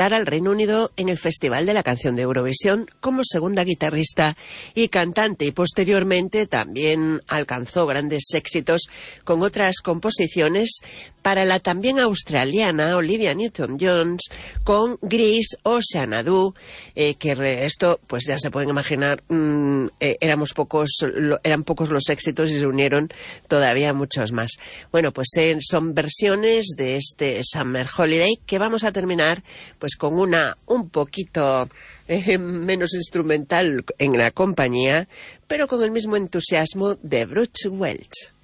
representar al Reino Unido en el Festival de la Canción de Eurovisión como segunda guitarrista y cantante, y posteriormente también alcanzó grandes éxitos con otras composiciones para la también australiana Olivia Newton-Jones con Grease o Xanadu, esto pues ya se pueden imaginar, eran pocos los éxitos y se unieron todavía muchos más. Bueno, pues son versiones de este Summer Holiday, que vamos a terminar pues con una un poquito menos instrumental en la compañía, pero con el mismo entusiasmo de Bruce Welch.